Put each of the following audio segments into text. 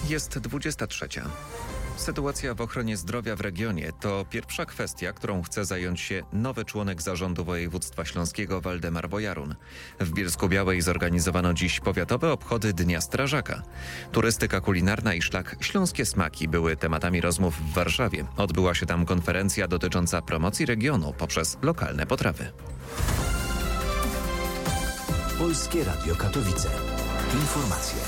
Jest 23. Sytuacja w ochronie zdrowia w regionie to pierwsza kwestia, którą chce zająć się nowy członek zarządu województwa śląskiego Waldemar Bojarun. W Bielsku-Białej zorganizowano dziś powiatowe obchody Dnia Strażaka. Turystyka kulinarna i szlak Śląskie Smaki były tematami rozmów w Warszawie. Odbyła się tam konferencja dotycząca promocji regionu poprzez lokalne potrawy. Polskie Radio Katowice. Informacje.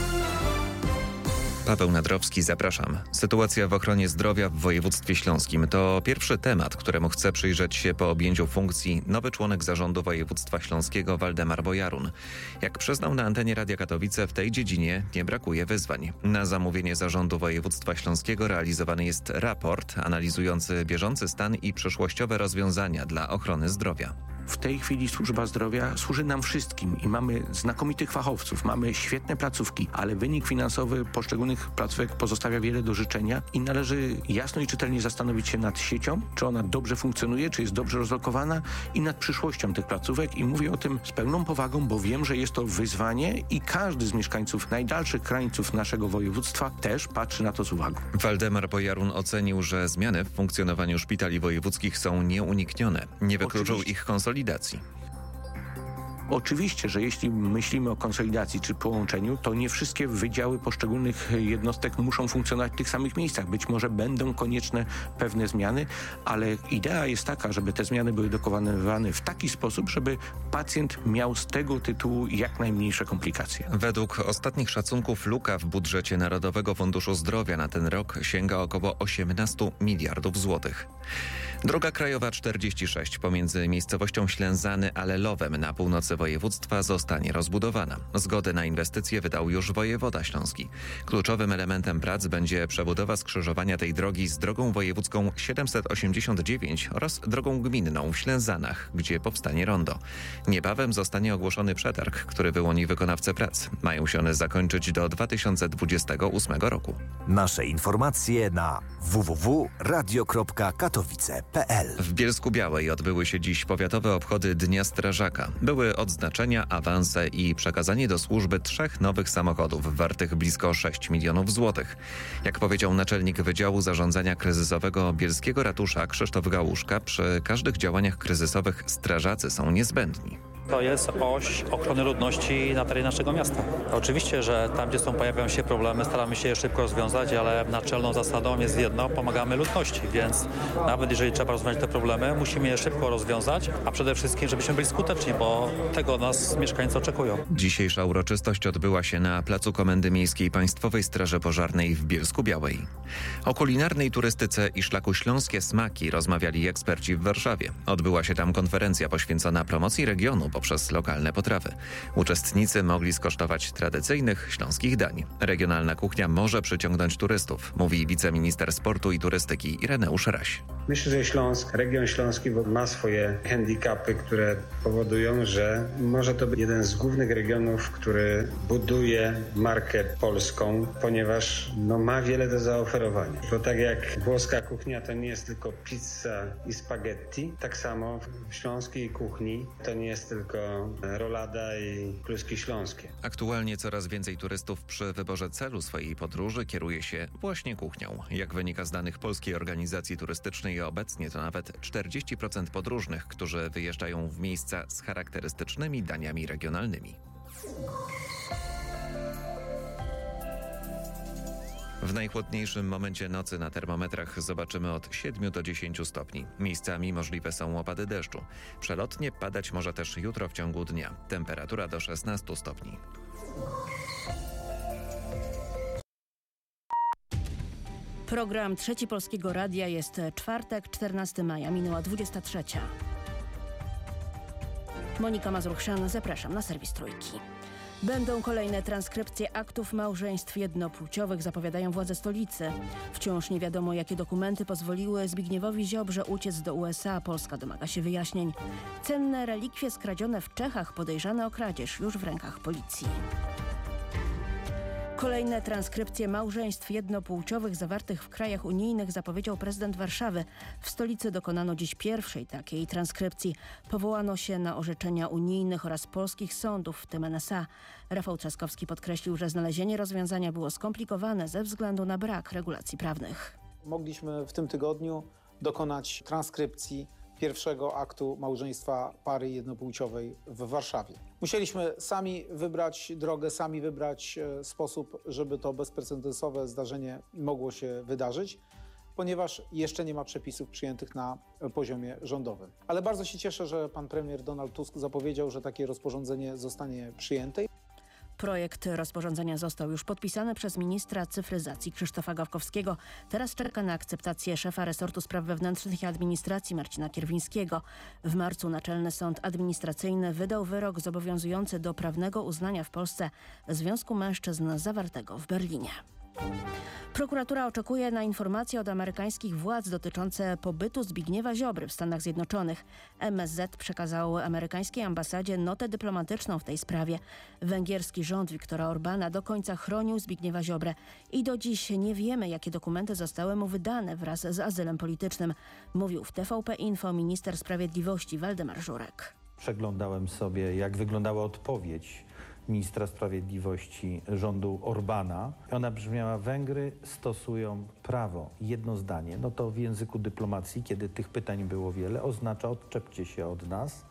Paweł Nadrowski, zapraszam. Sytuacja w ochronie zdrowia w województwie śląskim to pierwszy temat, któremu chce przyjrzeć się po objęciu funkcji nowy członek zarządu województwa śląskiego Waldemar Bojarun. Jak przyznał na antenie Radia Katowice, w tej dziedzinie nie brakuje wyzwań. Na zamówienie zarządu województwa śląskiego realizowany jest raport analizujący bieżący stan i przyszłościowe rozwiązania dla ochrony zdrowia. W tej chwili służba zdrowia służy nam wszystkim i mamy znakomitych fachowców, mamy świetne placówki, ale wynik finansowy poszczególnych placówek pozostawia wiele do życzenia i należy jasno i czytelnie zastanowić się nad siecią, czy ona dobrze funkcjonuje, czy jest dobrze rozlokowana i nad przyszłością tych placówek i mówię o tym z pełną powagą, bo wiem, że jest to wyzwanie i każdy z mieszkańców najdalszych krańców naszego województwa też patrzy na to z uwagą. Waldemar Bojarun ocenił, że zmiany w funkcjonowaniu szpitali wojewódzkich są nieuniknione. Nie wykluczył ich konsolidacji. Oczywiście, że jeśli myślimy o konsolidacji czy połączeniu, to nie wszystkie wydziały poszczególnych jednostek muszą funkcjonować w tych samych miejscach. Być może będą konieczne pewne zmiany, ale idea jest taka, żeby te zmiany były dokonywane w taki sposób, żeby pacjent miał z tego tytułu jak najmniejsze komplikacje. Według ostatnich szacunków luka w budżecie Narodowego Funduszu Zdrowia na ten rok sięga około 18 miliardów złotych. Droga krajowa 46 pomiędzy miejscowością Ślęzany a Lelowem na północy województwa zostanie rozbudowana. Zgodę na inwestycje wydał już wojewoda śląski. Kluczowym elementem prac będzie przebudowa skrzyżowania tej drogi z drogą wojewódzką 789 oraz drogą gminną w Ślęzanach, gdzie powstanie rondo. Niebawem zostanie ogłoszony przetarg, który wyłoni wykonawcę prac. Mają się one zakończyć do 2028 roku. Nasze informacje na www.radio.katowice.pl. W Bielsku-Białej odbyły się dziś powiatowe obchody Dnia Strażaka. Były odznaczenia, awanse i przekazanie do służby 3 nowych samochodów wartych blisko 6 milionów złotych. Jak powiedział naczelnik Wydziału Zarządzania Kryzysowego Bielskiego Ratusza Krzysztof Gałuszka, przy każdych działaniach kryzysowych strażacy są niezbędni. To jest oś ochrony ludności na terenie naszego miasta. Oczywiście, że tam, gdzie pojawiają się problemy, staramy się je szybko rozwiązać, ale naczelną zasadą jest jedno, pomagamy ludności, więc nawet jeżeli trzeba rozwiązać te problemy, musimy je szybko rozwiązać, a przede wszystkim, żebyśmy byli skuteczni, bo tego od nas mieszkańcy oczekują. Dzisiejsza uroczystość odbyła się na placu Komendy Miejskiej Państwowej Straży Pożarnej w Bielsku-Białej. O kulinarnej turystyce i szlaku Śląskie Smaki rozmawiali eksperci w Warszawie. Odbyła się tam konferencja poświęcona promocji regionu poprzez lokalne potrawy. Uczestnicy mogli skosztować tradycyjnych śląskich dań. Regionalna kuchnia może przyciągnąć turystów, mówi wiceminister sportu i turystyki Ireneusz Raś. Myślę, że region śląski ma swoje handicapy, które powodują, że może to być jeden z głównych regionów, który buduje markę polską, ponieważ ma wiele do zaoferowania. Bo tak jak włoska kuchnia to nie jest tylko pizza i spaghetti, tak samo w śląskiej kuchni to nie jest tylko rolada i kluski śląskie. Aktualnie coraz więcej turystów przy wyborze celu swojej podróży kieruje się właśnie kuchnią. Jak wynika z danych Polskiej Organizacji Turystycznej, obecnie to nawet 40% podróżnych, którzy wyjeżdżają w miejsca z charakterystycznymi daniami regionalnymi. W najchłodniejszym momencie nocy na termometrach zobaczymy od 7 do 10 stopni. Miejscami możliwe są opady deszczu. Przelotnie padać może też jutro w ciągu dnia. Temperatura do 16 stopni. Program Trzeci Polskiego Radia jest czwartek, 14 maja, minęła 23. Monika Mazurchszan, zapraszam na serwis Trójki. Będą kolejne transkrypcje aktów małżeństw jednopłciowych, zapowiadają władze stolicy. Wciąż nie wiadomo, jakie dokumenty pozwoliły Zbigniewowi Ziobrze uciec do USA. Polska domaga się wyjaśnień. Cenne relikwie skradzione w Czechach, podejrzane o kradzież, już w rękach policji. Kolejne transkrypcje małżeństw jednopłciowych zawartych w krajach unijnych zapowiedział prezydent Warszawy. W stolicy dokonano dziś pierwszej takiej transkrypcji. Powołano się na orzeczenia unijnych oraz polskich sądów, w tym NSA. Rafał Trzaskowski podkreślił, że znalezienie rozwiązania było skomplikowane ze względu na brak regulacji prawnych. Mogliśmy w tym tygodniu dokonać transkrypcji pierwszego aktu małżeństwa pary jednopłciowej w Warszawie. Musieliśmy sami wybrać drogę, sami wybrać sposób, żeby to bezprecedensowe zdarzenie mogło się wydarzyć, ponieważ jeszcze nie ma przepisów przyjętych na poziomie rządowym. Ale bardzo się cieszę, że pan premier Donald Tusk zapowiedział, że takie rozporządzenie zostanie przyjęte. Projekt rozporządzenia został już podpisany przez ministra cyfryzacji Krzysztofa Gawkowskiego. Teraz czeka na akceptację szefa resortu spraw wewnętrznych i administracji Marcina Kierwińskiego. W marcu Naczelny Sąd Administracyjny wydał wyrok zobowiązujący do prawnego uznania w Polsce Związku Mężczyzn zawartego w Berlinie. Prokuratura oczekuje na informacje od amerykańskich władz dotyczące pobytu Zbigniewa Ziobry w Stanach Zjednoczonych. MSZ przekazał amerykańskiej ambasadzie notę dyplomatyczną w tej sprawie. Węgierski rząd Viktora Orbana do końca chronił Zbigniewa Ziobrę i do dziś nie wiemy, jakie dokumenty zostały mu wydane wraz z azylem politycznym, mówił w TVP Info minister sprawiedliwości Waldemar Żurek. Przeglądałem sobie, jak wyglądała odpowiedź ministra sprawiedliwości rządu Orbana. Ona brzmiała: Węgry stosują prawo. Jedno zdanie. No to w języku dyplomacji, kiedy tych pytań było wiele, oznacza: odczepcie się od nas,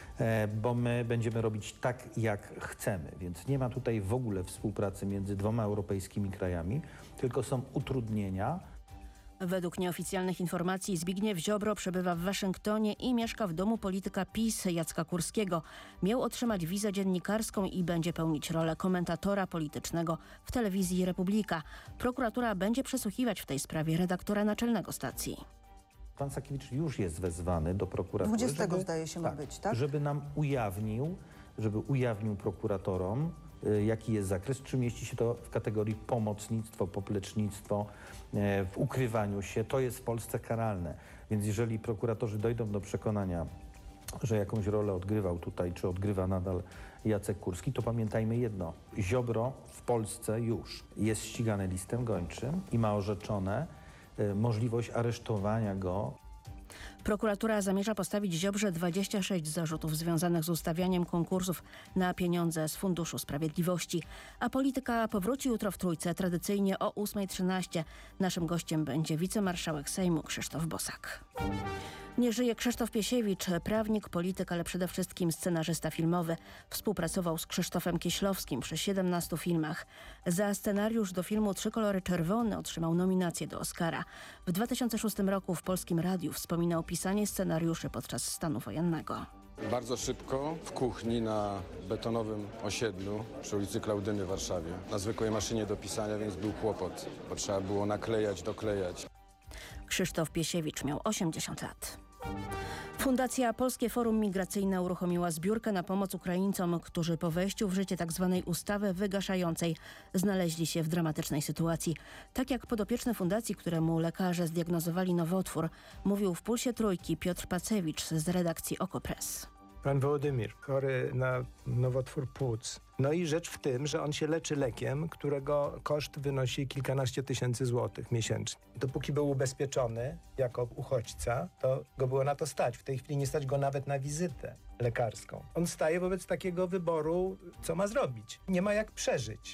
bo my będziemy robić tak, jak chcemy. Więc nie ma tutaj w ogóle współpracy między dwoma europejskimi krajami, tylko są utrudnienia. Według nieoficjalnych informacji Zbigniew Ziobro przebywa w Waszyngtonie i mieszka w domu polityka PiS Jacka Kurskiego. Miał otrzymać wizę dziennikarską i będzie pełnić rolę komentatora politycznego w telewizji Republika. Prokuratura będzie przesłuchiwać w tej sprawie redaktora naczelnego stacji. Pan Sakiewicz już jest wezwany do prokuratury. 20 zdaje się ma być, tak? Żeby nam ujawnił prokuratorom, jaki jest zakres, czy mieści się to w kategorii pomocnictwo, poplecznictwo, w ukrywaniu się. To jest w Polsce karalne. Więc jeżeli prokuratorzy dojdą do przekonania, że jakąś rolę odgrywał tutaj, czy odgrywa nadal Jacek Kurski, to pamiętajmy jedno. Ziobro w Polsce już jest ścigany listem gończym i ma orzeczone możliwość aresztowania go. Prokuratura zamierza postawić Ziobrze 26 zarzutów związanych z ustawianiem konkursów na pieniądze z Funduszu Sprawiedliwości. A Polityka powróci jutro w Trójce, tradycyjnie o 8:13. Naszym gościem będzie wicemarszałek Sejmu Krzysztof Bosak. Nie żyje Krzysztof Piesiewicz, prawnik, polityk, ale przede wszystkim scenarzysta filmowy. Współpracował z Krzysztofem Kieślowskim przy 17 filmach. Za scenariusz do filmu Trzy kolory czerwone otrzymał nominację do Oscara. W 2006 roku w Polskim Radiu wspominał pisanie scenariuszy podczas stanu wojennego. Bardzo szybko w kuchni na betonowym osiedlu przy ulicy Klaudyny w Warszawie. Na zwykłej maszynie do pisania, więc był kłopot, bo trzeba było naklejać, doklejać. Krzysztof Piesiewicz miał 80 lat. Fundacja Polskie Forum Migracyjne uruchomiła zbiórkę na pomoc Ukraińcom, którzy po wejściu w życie tzw. ustawy wygaszającej znaleźli się w dramatycznej sytuacji. Tak jak podopieczny fundacji, któremu lekarze zdiagnozowali nowotwór, mówił w Pulsie Trójki Piotr Pacewicz z redakcji Okopres. Pan Wołodymir, chory na nowotwór płuc. No i rzecz w tym, że on się leczy lekiem, którego koszt wynosi kilkanaście tysięcy złotych miesięcznie. Dopóki był ubezpieczony jako uchodźca, to go było na to stać. W tej chwili nie stać go nawet na wizytę lekarską. On staje wobec takiego wyboru, co ma zrobić. Nie ma jak przeżyć.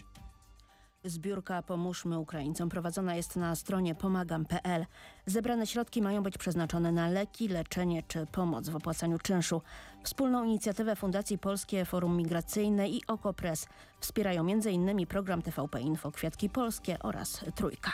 Zbiórka Pomóżmy Ukraińcom prowadzona jest na stronie pomagam.pl. Zebrane środki mają być przeznaczone na leki, leczenie czy pomoc w opłacaniu czynszu. Wspólną inicjatywę Fundacji Polskie Forum Migracyjne i Okopres wspierają m.in. program TVP Info, Kwiatki Polskie oraz Trójka.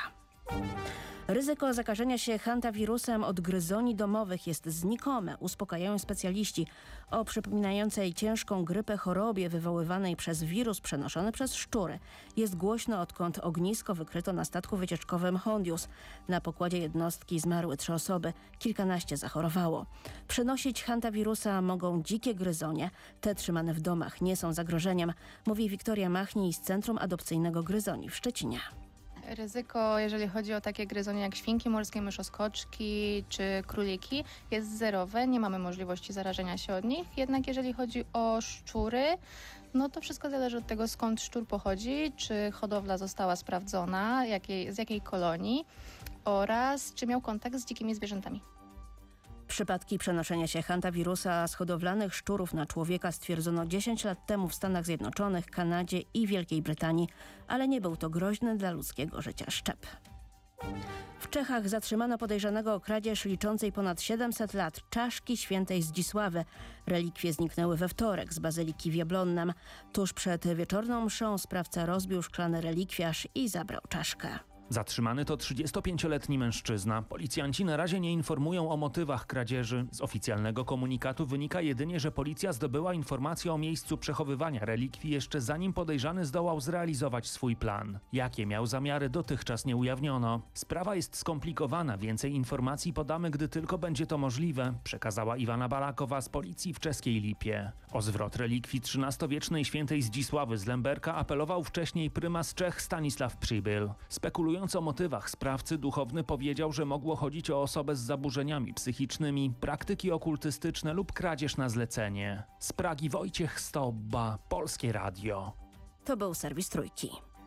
Ryzyko zakażenia się hantawirusem od gryzoni domowych jest znikome, uspokajają specjaliści. O przypominającej ciężką grypę chorobie wywoływanej przez wirus przenoszony przez szczury jest głośno, odkąd ognisko wykryto na statku wycieczkowym Hondius. Na pokładzie jednostki zmarły 3 osoby, kilkanaście zachorowało. Przenosić hantawirusa mogą dzikie gryzonie. Te trzymane w domach nie są zagrożeniem, mówi Wiktoria Machnij z Centrum Adopcyjnego Gryzoni w Szczecinie. Ryzyko, jeżeli chodzi o takie gryzonie jak świnki morskie, myszoskoczki czy króliki, jest zerowe. Nie mamy możliwości zarażenia się od nich. Jednak jeżeli chodzi o szczury, no to wszystko zależy od tego, skąd szczur pochodzi, czy hodowla została sprawdzona, z jakiej kolonii oraz czy miał kontakt z dzikimi zwierzętami. Przypadki przenoszenia się hantawirusa z hodowlanych szczurów na człowieka stwierdzono 10 lat temu w Stanach Zjednoczonych, Kanadzie i Wielkiej Brytanii, ale nie był to groźny dla ludzkiego życia szczep. W Czechach zatrzymano podejrzanego o kradzież liczącej ponad 700 lat czaszki świętej Zdzisławy. Relikwie zniknęły we wtorek z bazyliki w Jablonnem. Tuż przed wieczorną mszą sprawca rozbił szklany relikwiarz i zabrał czaszkę. Zatrzymany to 35-letni mężczyzna. Policjanci na razie nie informują o motywach kradzieży. Z oficjalnego komunikatu wynika jedynie, że policja zdobyła informację o miejscu przechowywania relikwii jeszcze zanim podejrzany zdołał zrealizować swój plan. Jakie miał zamiary, dotychczas nie ujawniono. Sprawa jest skomplikowana, więcej informacji podamy, gdy tylko będzie to możliwe, przekazała Iwana Balakowa z policji w Czeskiej Lipie. O zwrot relikwii XIII-wiecznej świętej Zdzisławy z Lemberka apelował wcześniej prymas Czech Stanisław Przybyl. Mówiąc o motywach sprawcy, duchowny powiedział, że mogło chodzić o osobę z zaburzeniami psychicznymi, praktyki okultystyczne lub kradzież na zlecenie. Z Pragi Wojciech Stobba, Polskie Radio. To był serwis Trójki.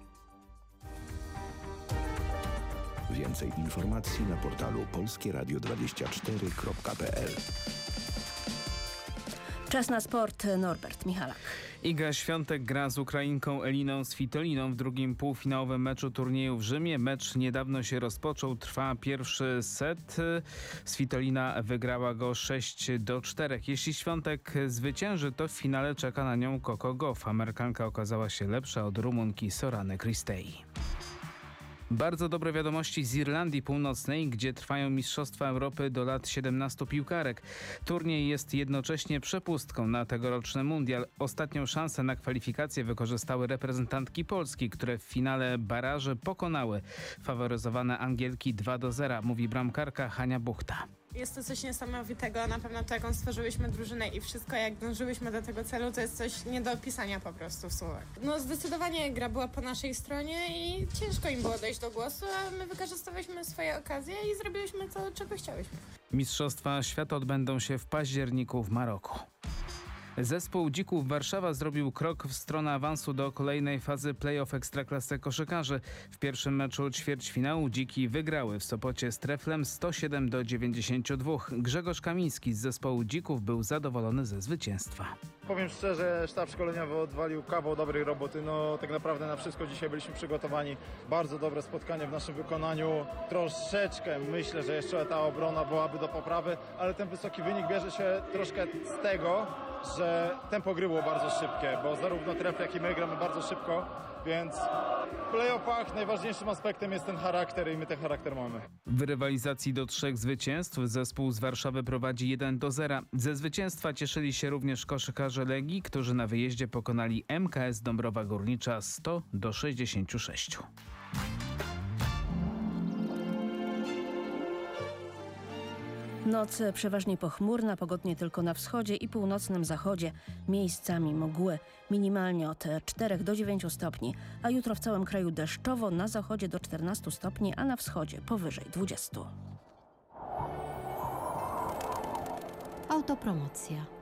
Więcej informacji na portalu polskieradio24.pl. Czas na sport. Norbert Michalak. Iga Świątek gra z Ukrainką Eliną Svitoliną w drugim półfinałowym meczu turnieju w Rzymie. Mecz niedawno się rozpoczął, trwa pierwszy set. Svitolina wygrała go 6-4. Jeśli Świątek zwycięży, to w finale czeka na nią Coco Gauff. Amerykanka okazała się lepsza od Rumunki Sorany Kristei. Bardzo dobre wiadomości z Irlandii Północnej, gdzie trwają Mistrzostwa Europy do lat 17 piłkarek. Turniej jest jednocześnie przepustką na tegoroczny mundial. Ostatnią szansę na kwalifikacje wykorzystały reprezentantki Polski, które w finale baraży pokonały faworyzowane Angielki 2-0, mówi bramkarka Hania Buchta. Jest to coś niesamowitego, na pewno to, jaką stworzyłyśmy drużynę i wszystko, jak dążyłyśmy do tego celu, to jest coś nie do opisania po prostu w słowach. No zdecydowanie gra była po naszej stronie i ciężko im było dojść do głosu, a my wykorzystałyśmy swoje okazje i zrobiłyśmy to, czego chciałyśmy. Mistrzostwa świata odbędą się w październiku w Maroku. Zespół Dzików Warszawa zrobił krok w stronę awansu do kolejnej fazy play-off Ekstraklasy koszykarzy. W pierwszym meczu ćwierćfinału Dziki wygrały w Sopocie z Treflem 107-92. Grzegorz Kamiński z zespołu Dzików był zadowolony ze zwycięstwa. Powiem szczerze, sztab szkoleniowy odwalił kawał dobrej roboty. No tak naprawdę na wszystko dzisiaj byliśmy przygotowani. Bardzo dobre spotkanie w naszym wykonaniu. Troszeczkę myślę, że jeszcze ta obrona byłaby do poprawy, ale ten wysoki wynik bierze się troszkę z tego, że tempo gry było bardzo szybkie, bo zarówno Trefl, jak i my gramy bardzo szybko, więc w play-offach najważniejszym aspektem jest ten charakter i my ten charakter mamy. W rywalizacji do 3 zwycięstw zespół z Warszawy prowadzi 1-0. Ze zwycięstwa cieszyli się również koszykarze Legii, którzy na wyjeździe pokonali MKS Dąbrowa Górnicza 100-66. Noc przeważnie pochmurna, pogodnie tylko na wschodzie i północnym zachodzie. Miejscami mgły, minimalnie od 4 do 9 stopni, a jutro w całym kraju deszczowo, na zachodzie do 14 stopni, a na wschodzie powyżej 20. Autopromocja.